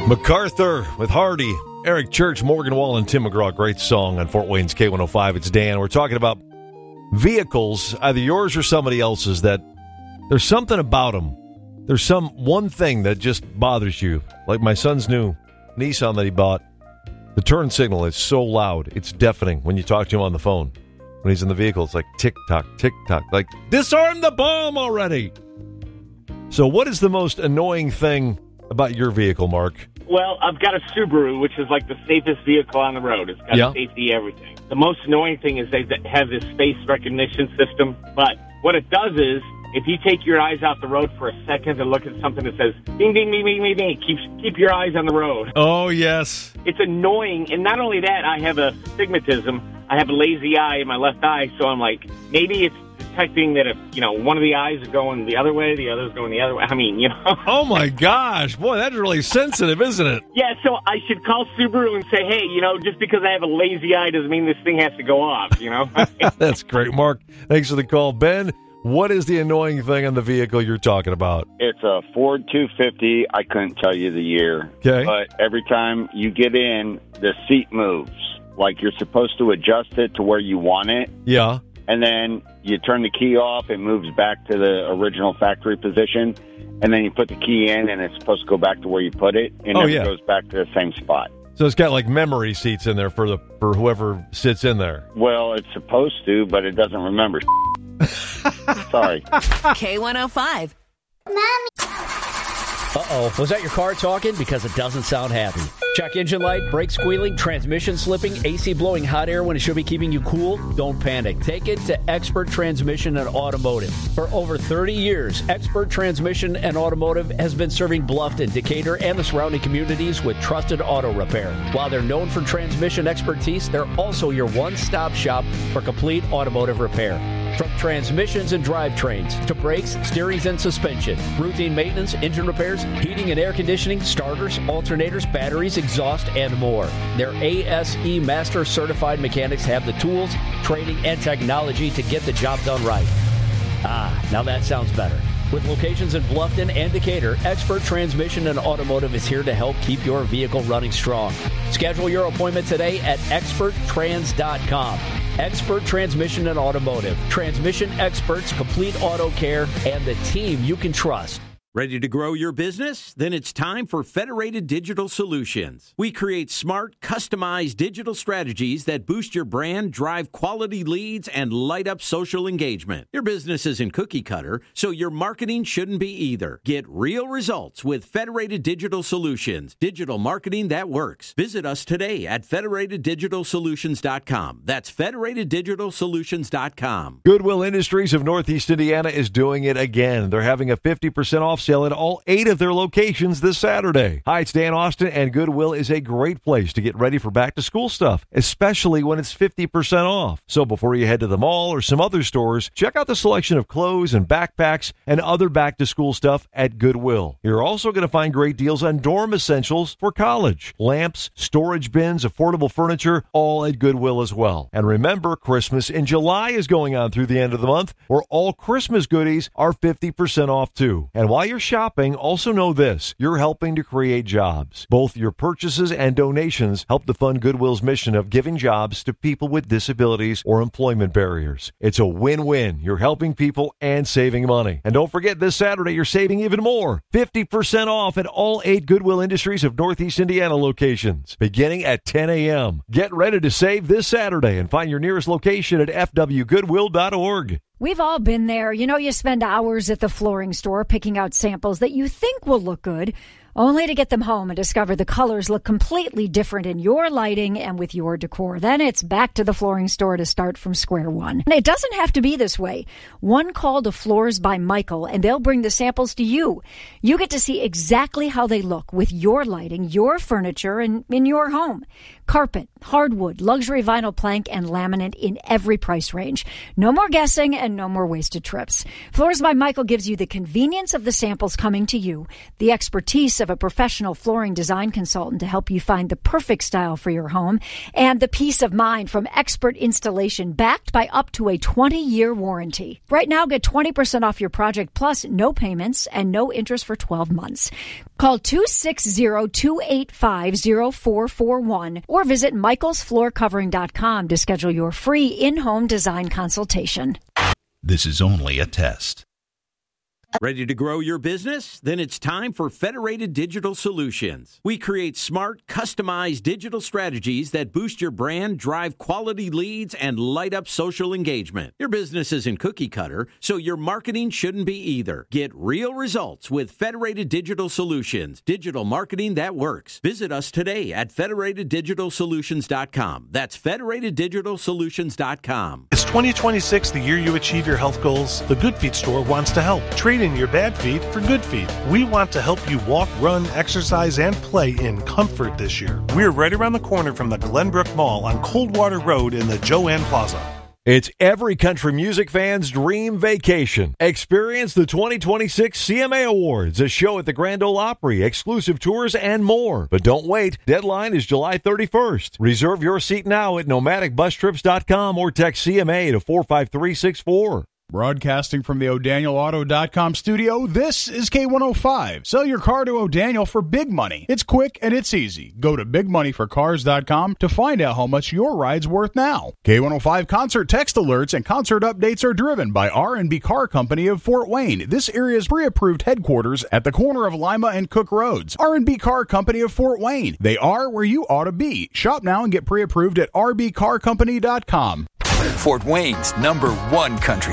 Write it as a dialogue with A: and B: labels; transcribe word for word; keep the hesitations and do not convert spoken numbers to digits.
A: MacArthur with Hardy, Eric Church, Morgan Wall, and Tim McGraw. Great song on Fort Wayne's K one oh five. It's Dan. We're talking about vehicles, either yours or somebody else's, that there's something about them. There's some one thing that just bothers you. Like my son's new Nissan that he bought. The turn signal is so loud. It's deafening when you talk to him on the phone. When he's in the vehicle, it's like tick-tock, tick-tock. Like, disarm the bomb already! So what is the most annoying thing about your vehicle, Mark?
B: Well, I've got a Subaru, which is like the safest vehicle on the road. It's got
A: yeah.
B: safety, everything. The most annoying thing is they have this face recognition system. But what it does is, if you take your eyes off the road for a second and look at something that says, ding, ding, ding, ding, ding, ding, keep, keep your eyes on the road.
A: Oh, yes.
B: It's annoying. And not only that, I have a stigmatism. I have a lazy eye in my left eye. So I'm like, maybe it's detecting that if, you know, one of the eyes is going the other way, the other's going the other way. I mean, you know.
A: Oh, my gosh. Boy, that's really sensitive, isn't it?
B: Yeah, so I should call Subaru and say, hey, you know, just because I have a lazy eye doesn't mean this thing has to go off, you know?
A: That's great, Mark. Thanks for the call. Ben, what is the annoying thing on the vehicle you're talking about?
C: It's a Ford two fifty. I couldn't tell you the year.
A: Okay.
C: But every time you get in, the seat moves. Like you're supposed to adjust it to where you want it.
A: Yeah.
C: And then you turn the key off, it moves back to the original factory position, and then you put the key in, and it's supposed to go back to where you put it, and
A: oh,
C: then
A: yeah.
C: it goes back to the same spot.
A: So it's got like memory seats in there for the for whoever sits in there.
C: Well, it's supposed to, but it doesn't remember. Sorry.
D: K one oh five.
E: Mommy. Uh-oh. Was that your car talking? Because it doesn't sound happy. Check engine light, brake squealing, transmission slipping, A C blowing hot air when it should be keeping you cool? Don't panic. Take it to Expert Transmission and Automotive. For over thirty years, Expert Transmission and Automotive has been serving Bluffton, Decatur, and the surrounding communities with trusted auto repair. While they're known for transmission expertise, they're also your one-stop shop for complete automotive repair. From transmissions and drivetrains to brakes, steerings, and suspension, routine maintenance, engine repairs, heating and air conditioning, starters, alternators, batteries, exhaust, and more. Their A S E Master Certified mechanics have the tools, training, and technology to get the job done right. Ah, now that sounds better. With locations in Bluffton and Decatur, Expert Transmission and Automotive is here to help keep your vehicle running strong. Schedule your appointment today at expert trans dot com. Expert Transmission and Automotive. Transmission experts, complete auto care, and the team you can trust.
F: Ready to grow your business? Then it's time for Federated Digital Solutions. We create smart, customized digital strategies that boost your brand, drive quality leads, and light up social engagement. Your business isn't cookie cutter, so your marketing shouldn't be either. Get real results with Federated Digital Solutions. Digital marketing that works. Visit us today at federated digital solutions dot com. That's federated digital solutions dot com.
A: Goodwill Industries of Northeast Indiana is doing it again. They're having a fifty percent off sale at all eight of their locations this Saturday. Hi, it's Dan Austin, and Goodwill is a great place to get ready for back-to-school stuff, especially when it's fifty percent off. So before you head to the mall or some other stores, check out the selection of clothes and backpacks and other back-to-school stuff at Goodwill. You're also going to find great deals on dorm essentials for college. Lamps, storage bins, affordable furniture, all at Goodwill as well. And remember, Christmas in July is going on through the end of the month, where all Christmas goodies are fifty percent off too. And while you're shopping, also know this: you're helping to create jobs. Both your purchases and donations help to fund Goodwill's mission of giving jobs to people with disabilities or employment barriers. It's a win-win. You're helping people and saving money. And don't forget, this Saturday, you're saving even more. fifty percent off at all eight Goodwill Industries of Northeast Indiana locations, beginning at ten a.m. Get ready to save this Saturday and find your nearest location at f w goodwill dot org.
G: We've all been there. You know, you spend hours at the flooring store picking out samples that you think will look good, only to get them home and discover the colors look completely different in your lighting and with your decor. Then it's back to the flooring store to start from square one. And it doesn't have to be this way. One call to Floors by Michael, and they'll bring the samples to you. You get to see exactly how they look with your lighting, your furniture, and in your home. Carpet, hardwood, luxury vinyl plank, and laminate in every price range. No more guessing and no more wasted trips. Floors by Michael gives you the convenience of the samples coming to you, the expertise of a professional flooring design consultant to help you find the perfect style for your home, and the peace of mind from expert installation backed by up to a twenty-year warranty. Right now, get twenty percent off your project plus no payments and no interest for twelve months. Call two six zero, two eight five, zero four four one or visit michaels floor covering dot com to schedule your free in-home design consultation.
H: This is only a test.
F: Ready to grow your business? Then it's time for Federated Digital Solutions. We create smart, customized digital strategies that boost your brand, drive quality leads, and light up social engagement. Your business isn't cookie cutter, so your marketing shouldn't be either. Get real results with Federated Digital Solutions, digital marketing that works. Visit us today at federated digital solutions dot com. That's federated digital solutions dot com.
I: Is twenty twenty-six the year you achieve your health goals? The Good Feet store wants to help. Trade in your bad feet for good feet. We want to help you walk, run, exercise, and play in comfort this year. We're right around the corner from the Glenbrook Mall on Coldwater Road in the Joanne Plaza.
A: It's every country music fan's dream vacation. Experience the twenty twenty-six C M A Awards, a show at the Grand Ole Opry, exclusive tours, and more. But don't wait. Deadline is July thirty-first. Reserve your seat now at nomadic bus trips dot com or text C M A to four five three six four.
J: Broadcasting from the O'Daniel Auto dot com studio, this is K one oh five. Sell your car to O'Daniel for big money. It's quick and it's easy. Go to big money for cars dot com to find out how much your ride's worth now. K one oh five concert text alerts and concert updates are driven by R and B Car Company of Fort Wayne, this area's pre-approved headquarters at the corner of Lima and Cook Roads. R and B Car Company of Fort Wayne. They are where you ought to be. Shop now and get pre-approved at r b car company dot com.
K: Fort Wayne's number one country